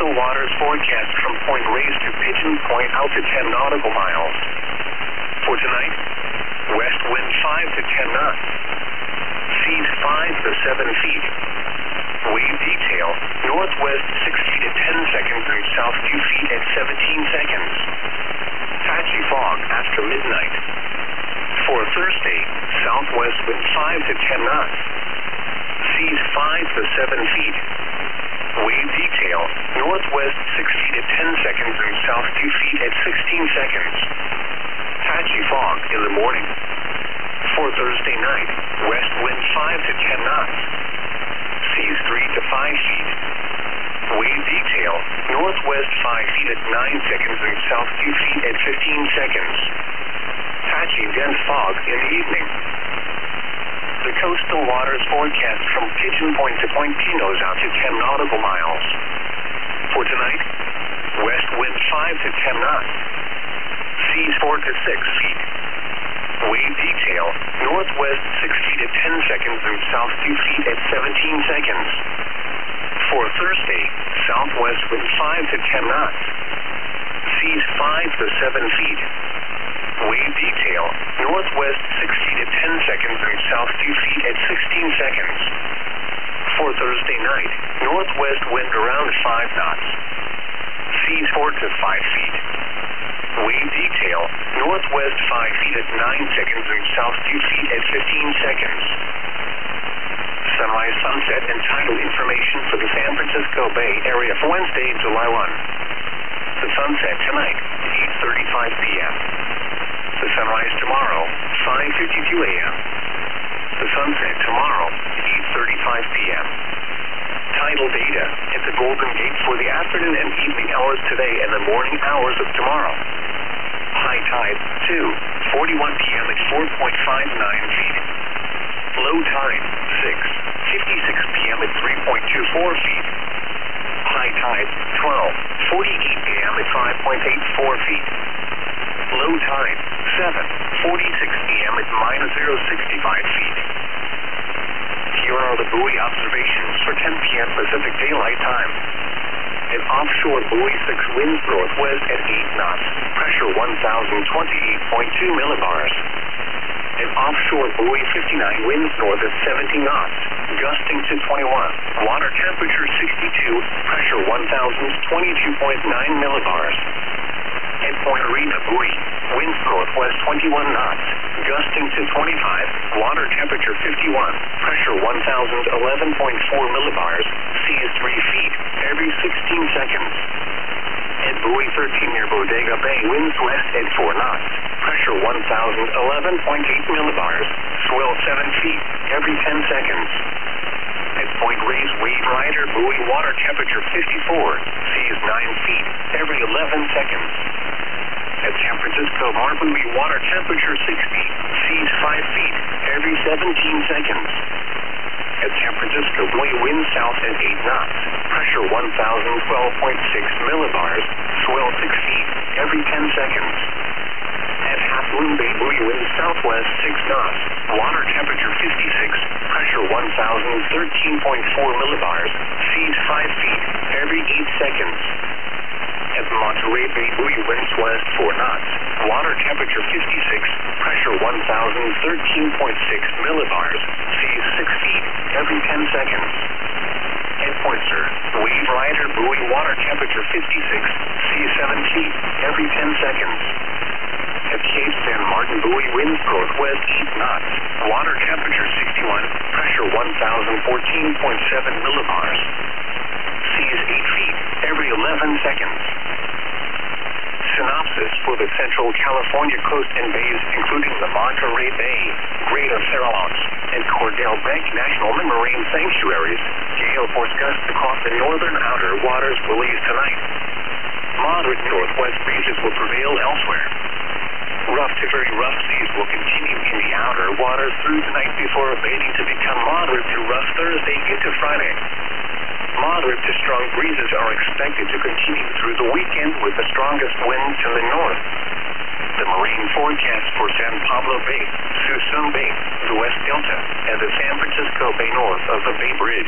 coastal waters forecast from Point Reyes to Pigeon Point out to 10 nautical miles. For tonight, west wind 5 to 10 knots. Seas 5 to 7 feet. Wave detail, northwest 6 feet at 10 seconds and south 2 feet at 17 seconds. Patchy fog after midnight. For Thursday, southwest wind 5 to 10 knots. Seas 5 to 7 feet. Wave detail, northwest 6 feet at 10 seconds and south 2 feet at 16 seconds. Patchy fog in the morning. For Thursday night, west wind 5 to 10 knots. Seas 3 to 5 feet. Wave detail, northwest 5 feet at 9 seconds and south 2 feet at 15 seconds. Patchy dense fog in the evening. The coastal waters forecast from Pigeon Point to Point Pinos out to 10 nautical miles. For tonight, west wind 5 to 10 knots. Seas 4 to 6 feet. Wave detail, northwest 6 feet at 10 seconds and south 2 feet at 17 seconds. For Thursday, southwest wind 5 to 10 knots. Seas 5 to 7 feet. Wave detail, northwest 6 feet at 10 seconds and south 2 feet at 16 seconds. For Thursday night, northwest wind around 5 knots. Seas 4 to 5 feet. Wave detail, northwest 5 feet at 9 seconds and south 2 feet at 15 seconds. Sunrise, sunset, and tidal information for the San Francisco Bay Area for Wednesday, July 1. The sunset tonight, 8:35 p.m. The sunrise tomorrow, 5:52 a.m. The sunset tomorrow, 8:35 p.m. Tidal data at the Golden Gate for the afternoon and evening hours today and the morning hours of tomorrow. High tide, 2:41 p.m. at 4.59 feet. Low tide, 6:56 p.m. at 3.24 feet. High tide, 12:48 p.m. at 5.84 feet. Low tide, 7:46 p.m. at -0.65 feet. Here are the buoy observations for 10 p.m. Pacific Daylight Time. An offshore buoy 6 winds northwest at 8 knots, pressure 1,028.2 millibars. An offshore buoy 59 winds north at 70 knots, gusting to 21, water temperature 62, pressure 1,022.9 millibars. At Point Arena buoy, winds northwest 21 knots, gusting to 25, water temperature 51, pressure 1,011.4 millibars, seas 3 feet, every 16 seconds. At buoy 13 near Bodega Bay, winds west at 4 knots, pressure 1,011.8 millibars, swell 7 feet, every 10 seconds. At Point Reyes Wave Rider buoy, water temperature 54, seas 9 feet, every 11 seconds. At San Francisco Bar buoy, water temperature 60, seas 5 feet, every 17 seconds. At San Francisco buoy, wind south at 8 knots, pressure 1,012.6 millibars, swell 6 feet, every 10 seconds. At Half Moon Bay buoy, wind southwest 6 knots, water temperature 56, pressure 1,013.4 millibars, seas 5 feet, every 8 seconds. At Monterey Bay buoy, winds west 4 knots, water temperature 56, pressure 1,013.6 millibars, seas 6 feet, every 10 seconds. At Pointer, Wave Rider buoy, water temperature 56, seas 7 feet, every 10 seconds. At Cape San Martin buoy, winds northwest 8 knots, water temperature 61, pressure 1,014.7 millibars, seas 8 feet, every 11 seconds. Synopsis for the Central California coast and bays, including the Monterey Bay, Greater Farallones, and Cordell Bank National Marine Sanctuaries. Gale force gusts across the northern outer waters will ease tonight. Moderate northwest breezes will prevail elsewhere. Rough to very rough seas will continue in the outer waters through tonight before abating to become moderate to rough Thursday into Friday. Moderate to strong breezes are expected to continue through the weekend with the strongest winds to the north. The marine forecast for San Pablo Bay, Suisun Bay, the West Delta, and the San Francisco Bay north of the Bay Bridge.